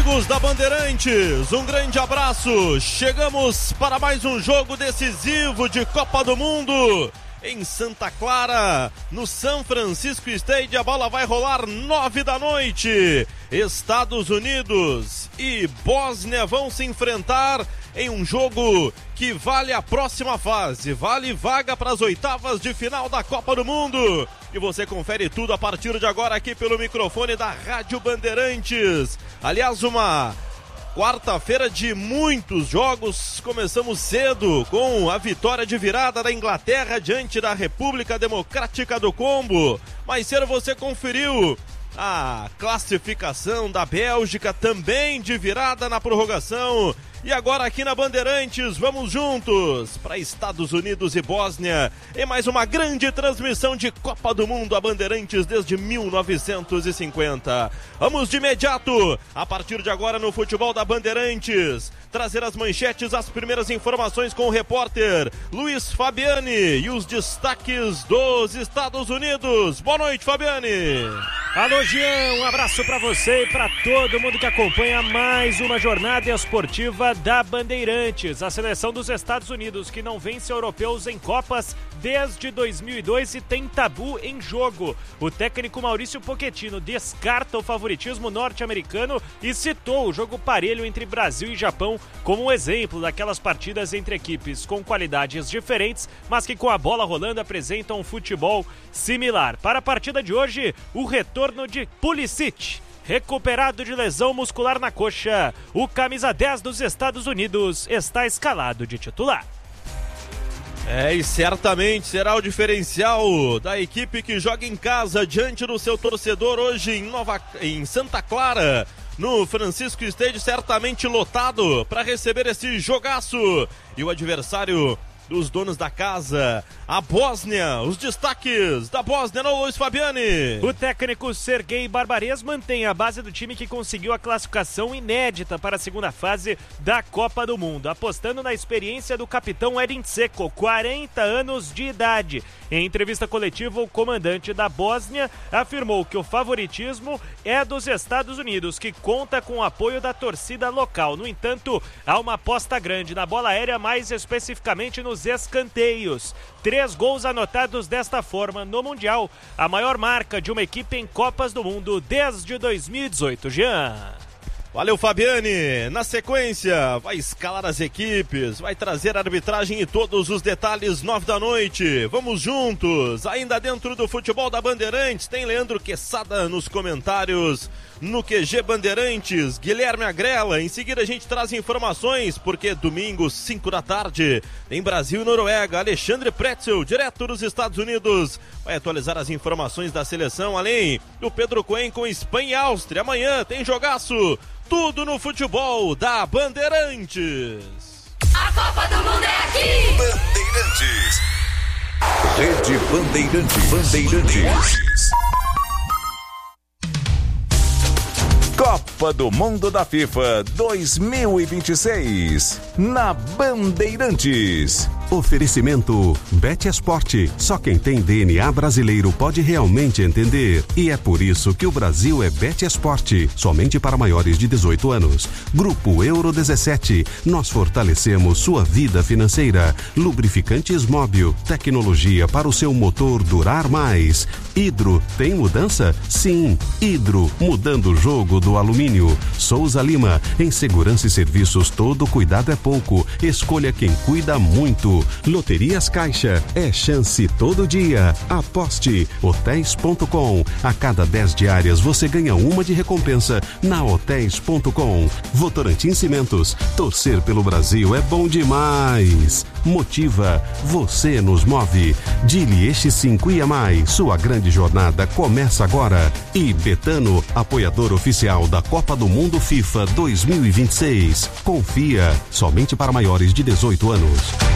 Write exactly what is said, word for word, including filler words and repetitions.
amigos da Bandeirantes, um grande abraço. Chegamos para mais um jogo decisivo de Copa do Mundo em Santa Clara, no San Francisco Stadium. A bola vai rolar nove da noite. Estados Unidos e Bósnia vão se enfrentar em um jogo que vale a próxima fase, vale vaga para as oitavas de final da Copa do Mundo. E você confere tudo a partir de agora aqui pelo microfone da Rádio Bandeirantes. Aliás, uma quarta-feira de muitos jogos. Começamos cedo com a vitória de virada da Inglaterra diante da República Democrática do Congo. Mais cedo você conferiu a classificação da Bélgica, também de virada na prorrogação. E agora aqui na Bandeirantes, vamos juntos para Estados Unidos e Bósnia em mais uma grande transmissão de Copa do Mundo, a Bandeirantes desde mil novecentos e cinquenta. Vamos de imediato, a partir de agora no futebol da Bandeirantes, trazer as manchetes, as primeiras informações com o repórter Luiz Fabiani e os destaques dos Estados Unidos. Boa noite, Fabiani. Alô, Jean, um abraço para você e para todo mundo que acompanha mais uma jornada esportiva da Bandeirantes. A seleção dos Estados Unidos, que não vence europeus em Copas desde dois mil e dois e tem tabu em jogo. O técnico Maurício Pochettino descarta o favoritismo norte-americano e citou o jogo parelho entre Brasil e Japão como um exemplo daquelas partidas entre equipes com qualidades diferentes, mas que com a bola rolando apresentam um futebol similar. Para a partida de hoje, o retorno de Pulisic. Recuperado de lesão muscular na coxa, o camisa dez dos Estados Unidos está escalado de titular. É, e certamente será o diferencial da equipe que joga em casa diante do seu torcedor hoje em, Nova, em Santa Clara, no Francisco Stadium, certamente lotado para receber esse jogaço. E o adversário dos donos da casa, a Bósnia. Os destaques da Bósnia no Luiz Fabiani. O técnico Sergei Barbares mantém a base do time que conseguiu a classificação inédita para a segunda fase da Copa do Mundo, apostando na experiência do capitão Edin Dzeko, quarenta anos de idade. Em entrevista coletiva, o comandante da Bósnia afirmou que o favoritismo é dos Estados Unidos, que conta com o apoio da torcida local. No entanto, há uma aposta grande na bola aérea, mais especificamente nos escanteios. Três gols anotados desta forma no Mundial, a maior marca de uma equipe em Copas do Mundo desde dois mil e dezoito. Jean. Valeu, Fabiani. Na sequência, vai escalar as equipes, vai trazer a arbitragem e todos os detalhes, nove da noite. Vamos juntos, ainda dentro do futebol da Bandeirantes, tem Leandro Quesada nos comentários, no Q G Bandeirantes, Guilherme Agrela. Em seguida a gente traz informações, porque domingo, cinco da tarde, em Brasil e Noruega, Alexandre Pretzel, direto dos Estados Unidos, vai atualizar as informações da seleção, além do Pedro Coen com Espanha e Áustria. Amanhã tem jogaço. Tudo no futebol da Bandeirantes. A Copa do Mundo é aqui! Bandeirantes. Rede Bandeirantes. Bandeirantes. Copa do Mundo da FIFA dois mil e vinte e seis. Na Bandeirantes. Oferecimento Bet Esporte. Só quem tem D N A brasileiro pode realmente entender. E é por isso que o Brasil é Bet Esporte. Somente para maiores de dezoito anos. Grupo Euro dezessete. Nós fortalecemos sua vida financeira. Lubrificantes Móbil. Tecnologia para o seu motor durar mais. Hidro. Tem mudança? Sim. Hidro. Mudando o jogo do alumínio. Souza Lima. Em segurança e serviços, todo cuidado é pouco. Escolha quem cuida muito. Loterias Caixa, é chance todo dia. Aposte. Hotéis ponto com. A cada dez diárias você ganha uma de recompensa na Hotéis ponto com. Votorantim Cimentos, torcer pelo Brasil é bom demais. Motiva, você nos move. Dili Eixo cinco I A Mais, sua grande jornada começa agora. E Betano, apoiador oficial da Copa do Mundo FIFA dois mil e vinte e seis. Confia, somente para maiores de dezoito anos.